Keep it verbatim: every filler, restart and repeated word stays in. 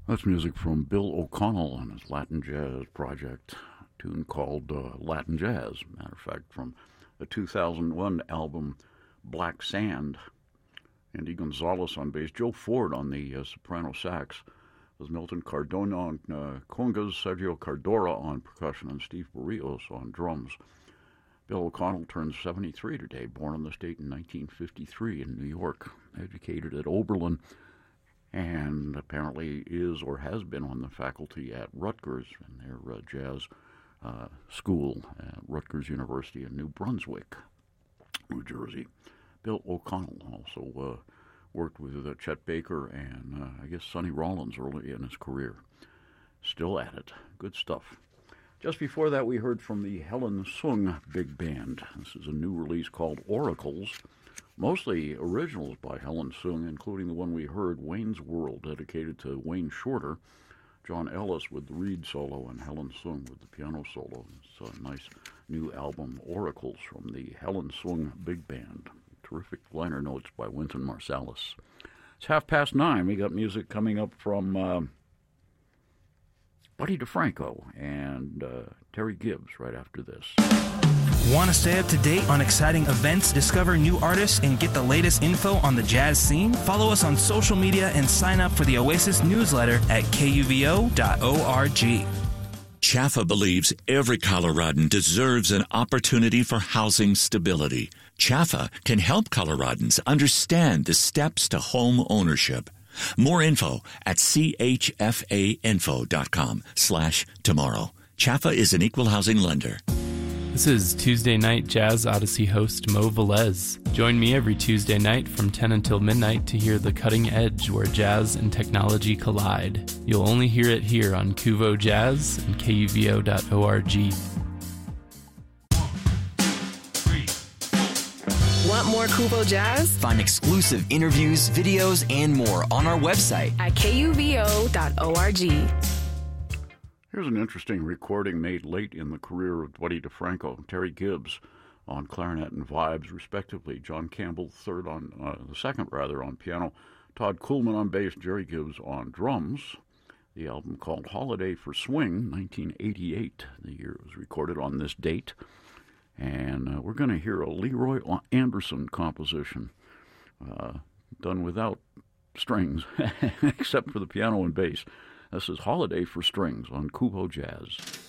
That's music from Bill O'Connell and his Latin Jazz project, a tune called uh, Latin Jazz. Matter of fact, from the two thousand one album Black Sand. Andy Gonzalez on bass, Joe Ford on the uh, soprano sax. There's Milton Cardona on uh, congas, Sergio Cardora on percussion, and Steve Barrios on drums. Bill O'Connell turns seventy-three today, born in the state in nineteen fifty-three in New York, educated at Oberlin, and apparently is or has been on the faculty at Rutgers in their uh, jazz uh, school at Rutgers University in New Brunswick, New Jersey. Bill O'Connell also uh, worked with uh, Chet Baker and uh, I guess Sonny Rollins early in his career. Still at it. Good stuff. Just before that, we heard from the Helen Sung Big Band. This is a new release called Oracles. Mostly originals by Helen Sung, including the one we heard, Wayne's World, dedicated to Wayne Shorter, John Ellis with the reed solo, and Helen Sung with the piano solo. It's a nice new album, Oracles, from the Helen Sung Big Band. Terrific liner notes by Wynton Marsalis. It's half past nine. We got music coming up from uh, Buddy DeFranco and uh, Terry Gibbs right after this. Want to stay up to date on exciting events, discover new artists, and get the latest info on the jazz scene? Follow us on social media and sign up for the Oasis newsletter at K U V O dot org. C H A F A believes every Coloradan deserves an opportunity for housing stability. C H A F A can help Coloradans understand the steps to home ownership. More info at C H F A info dot com slash tomorrow. C H A F A is an equal housing lender. This is Tuesday Night Jazz Odyssey host Mo Velez. Join me every Tuesday night from ten until midnight to hear the cutting edge where jazz and technology collide. You'll only hear it here on Kuvo Jazz and K U V O dot org. Want more Kuvo Jazz? Find exclusive interviews, videos, and more on our website at K U V O dot org. Here's an interesting recording made late in the career of Buddy DeFranco, Terry Gibbs on clarinet and vibes, respectively. John Campbell, third on uh, the second rather on piano. Todd Kuhlman on bass. Jerry Gibbs on drums. The album called Holiday for Swing, nineteen eighty-eight. The year it was recorded on this date, and uh, we're going to hear a Leroy Anderson composition, uh, done without strings, except for the piano and bass. This is Holiday for Strings on Kuvo Jazz.